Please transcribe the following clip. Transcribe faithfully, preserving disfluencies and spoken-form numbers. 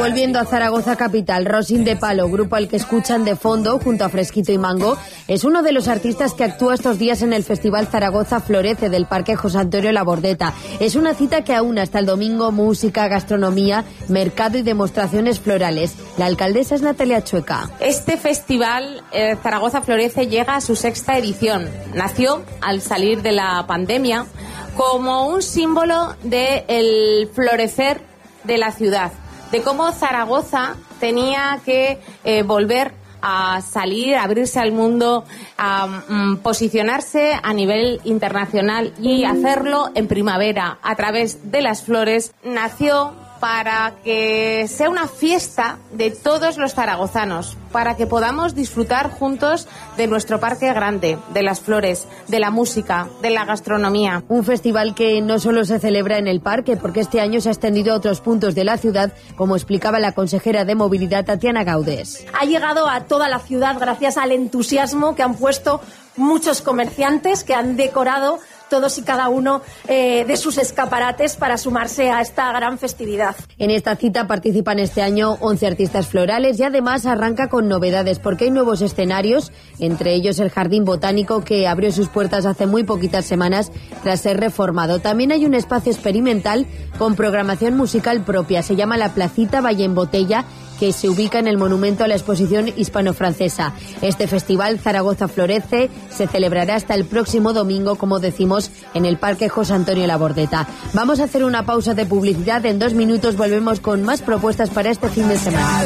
volviendo a Zaragoza capital, Rosin de Palo, grupo al que escuchan de fondo junto a Fresquito y Mango, es uno de los artistas que actúa estos días en el Festival Zaragoza Florece del Parque José Antonio Labordeta. Es una cita que aúna hasta el domingo música, gastronomía, mercado y demostraciones florales. La alcaldesa es Natalia Chueca. Este festival eh, Zaragoza Florece llega a su sexta edición. Nació al salir de la pandemia como un símbolo del florecer de la ciudad, de cómo Zaragoza tenía que eh, volver a salir, a abrirse al mundo, a um, posicionarse a nivel internacional y hacerlo en primavera a través de las flores. Nació para que sea una fiesta de todos los zaragozanos, para que podamos disfrutar juntos de nuestro parque grande, de las flores, de la música, de la gastronomía. Un festival que no solo se celebra en el parque, porque este año se ha extendido a otros puntos de la ciudad, como explicaba la consejera de Movilidad Tatiana Gaudés. Ha llegado a toda la ciudad gracias al entusiasmo que han puesto muchos comerciantes que han decorado todos y cada uno eh, de sus escaparates para sumarse a esta gran festividad. En esta cita participan este año once artistas florales y además arranca con novedades porque hay nuevos escenarios, entre ellos el Jardín Botánico que abrió sus puertas hace muy poquitas semanas tras ser reformado. También hay un espacio experimental con programación musical propia, se llama la Placita Valle en Botella, que se ubica en el monumento a la exposición hispano-francesa. Este festival Zaragoza Florece se celebrará hasta el próximo domingo, como decimos, en el Parque José Antonio Labordeta. Vamos a hacer una pausa de publicidad. En dos minutos volvemos con más propuestas para este fin de semana.